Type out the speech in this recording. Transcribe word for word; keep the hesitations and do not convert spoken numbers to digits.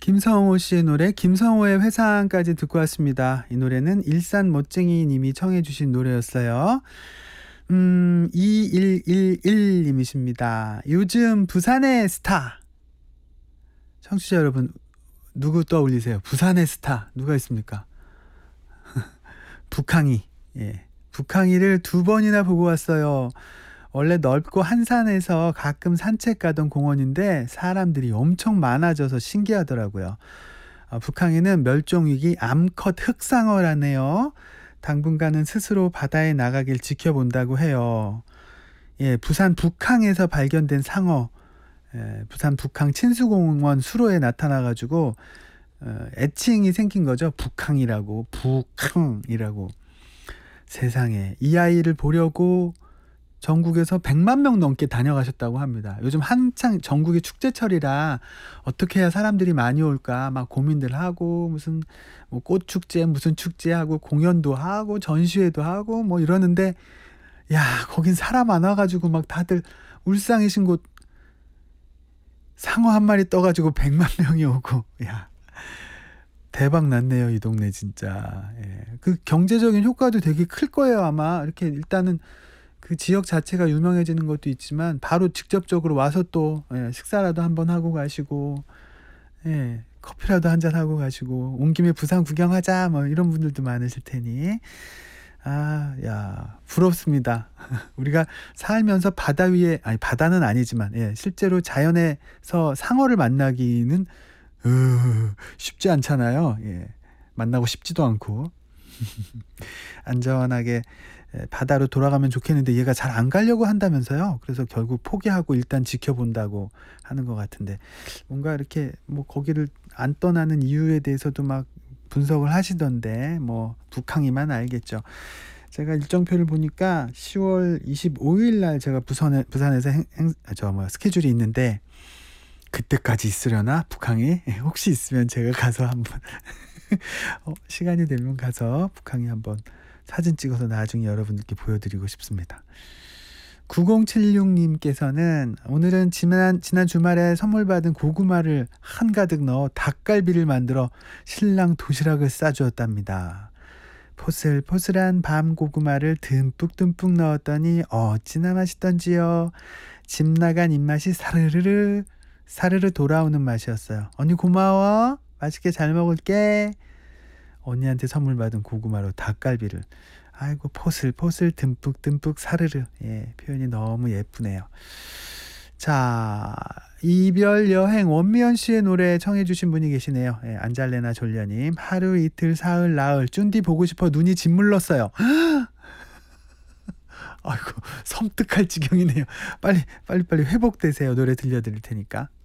김성호 씨의 노래 김성호의 회상까지 듣고 왔습니다. 이 노래는 일산 멋쟁이 님이 청해 주신 노래였어요. 음, 이일일일 님이십니다. 요즘 부산의 스타. 청취자 여러분, 누구 떠올리세요? 부산의 스타 누가 있습니까? 북항이. 예. 북항이를 두 번이나 보고 왔어요. 원래 넓고 한산해서 가끔 산책 가던 공원인데 사람들이 엄청 많아져서 신기하더라고요. 어, 북항이는 멸종위기 암컷 흑상어라네요. 당분간은 스스로 바다에 나가길 지켜본다고 해요. 예, 부산 북항에서 발견된 상어. 예, 부산 북항 친수공원 수로에 나타나가지고 어, 애칭이 생긴 거죠. 북항이라고, 북항이라고. 세상에, 이 아이를 보려고 전국에서 백만 명 넘게 다녀가셨다고 합니다. 요즘 한창 전국이 축제철이라 어떻게 해야 사람들이 많이 올까 막 고민들 하고, 무슨 뭐 꽃축제 무슨 축제하고 공연도 하고 전시회도 하고 뭐 이러는데, 야, 거긴 사람 안 와가지고 막 다들 울상이신 곳 상어 한 마리 떠가지고 백만 명이 오고, 야, 대박 났네요 이 동네 진짜. 예. 그 경제적인 효과도 되게 클 거예요 아마. 이렇게 일단은 그 지역 자체가 유명해지는 것도 있지만 바로 직접적으로 와서 또 예, 식사라도 한번 하고 가시고, 예, 커피라도 한잔 하고 가시고, 온 김에 부산 구경하자 뭐 이런 분들도 많으실 테니, 아, 야, 부럽습니다. 우리가 살면서 바다 위에, 아니 바다는 아니지만, 예, 실제로 자연에서 상어를 만나기는 으, 쉽지 않잖아요. 예, 만나고 싶지도 않고. 안전하게 바다로 돌아가면 좋겠는데 얘가 잘 안 가려고 한다면서요. 그래서 결국 포기하고 일단 지켜본다고 하는 것 같은데, 뭔가 이렇게 뭐 거기를 안 떠나는 이유에 대해서도 막 분석을 하시던데, 뭐 북항이만 알겠죠. 제가 일정표를 보니까 시월 이십오일 날 제가 부산에, 부산에서 행, 행, 저 뭐 스케줄이 있는데, 그때까지 있으려나 북항이? 혹시 있으면 제가 가서 한번 어, 시간이 되면 가서 북항이 한번 사진 찍어서 나중에 여러분들께 보여드리고 싶습니다. 구공칠육 님께서는 오늘은 지난, 지난 주말에 선물 받은 고구마를 한가득 넣어 닭갈비를 만들어 신랑 도시락을 싸주었답니다. 포슬포슬한 밤 고구마를 듬뿍듬뿍 넣었더니 어찌나 맛있던지요. 집 나간 입맛이 사르르르 사르르 돌아오는 맛이었어요. 언니 고마워. 맛있게 잘 먹을게. 언니한테 선물 받은 고구마로 닭갈비를. 아이고, 포슬포슬 듬뿍 듬뿍 사르르. 예, 표현이 너무 예쁘네요. 자, 이별 여행 원미연 씨의 노래 청해 주신 분이 계시네요. 예, 안잘레나 졸려님. 하루 이틀 사흘 나흘 쭌디 보고 싶어 눈이 짓물렀어요. 아이고, 섬뜩할 지경이네요. 빨리 빨리 빨리 회복되세요. 노래 들려드릴 테니까.